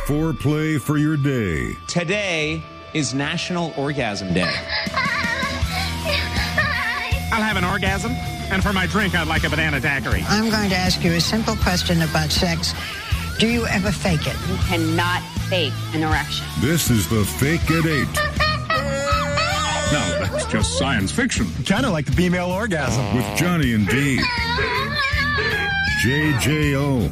foreplay for your day. Today is National Orgasm Day. I'll have an orgasm, and for my drink, I'd like a banana daiquiri. I'm going to ask you a simple question about sex. Do you ever fake it? You cannot fake an erection. This is the Fake at 8. No, that's just science fiction. Kind of like the female orgasm. With Johnny and Dee. JJO.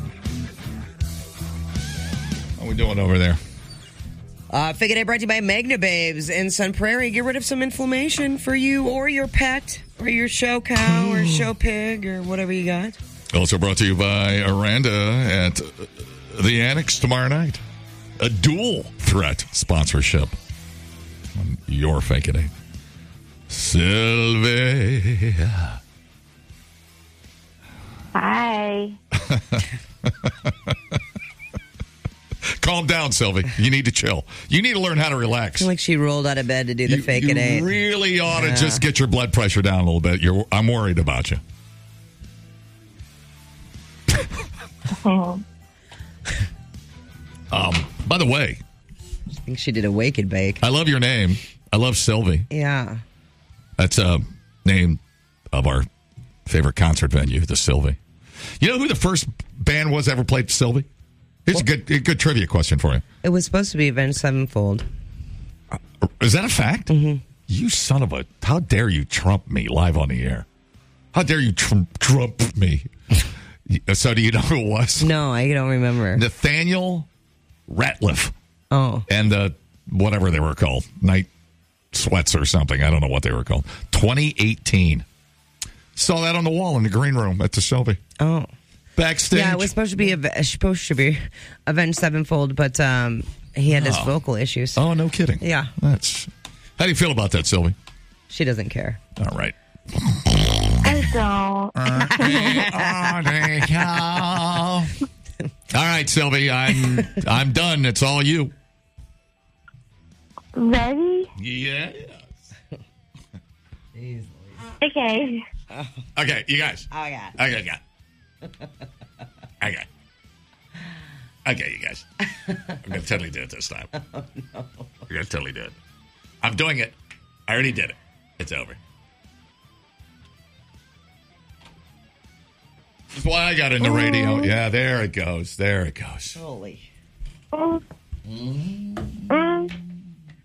How are we doing over there? Fake It Out brought to you by Magna Babes in Sun Prairie. Get rid of some inflammation for you or your pet or your show cow or show pig or whatever you got. Also brought to you by Aranda at the Annex tomorrow night. A dual threat sponsorship on your Fake It Out. Sylvia. Hi. Calm down, Sylvie. You need to chill. You need to learn how to relax. I feel like she rolled out of bed to do the Fake It Out. You really ought to just get your blood pressure down a little bit. I'm worried about you. By the way, I think she did a wake and bake. I love your name. I love Sylvie. Yeah. That's a name of our favorite concert venue, the Sylvie. You know who the first band was ever played Sylvie? Here's a good trivia question for you. It was supposed to be Avenged Sevenfold. Is that a fact? Mm-hmm. You son of a... How dare you trump me live on the air? How dare you trump me? So do you know who it was? No, I don't remember. Nathaniel Ratliff. Oh. And whatever they were called. Night Sweats or something. I don't know what they were called. 2018. Saw that on the wall in the green room at the Sylvie. Oh. Backstage. Yeah, it was supposed to be Avenged Sevenfold, but he had his vocal issues. Oh, no kidding. Yeah. How do you feel about that, Sylvie? She doesn't care. All right. I don't. All right, Sylvie, I'm done. It's all you. Ready? Yes. Okay. Okay, you guys. Okay. Okay, you guys. I'm going to totally do it this time. Oh, no. I'm going to totally do it. I'm doing it. I already did it. It's over. That's why I got into radio. Yeah, there it goes. Holy.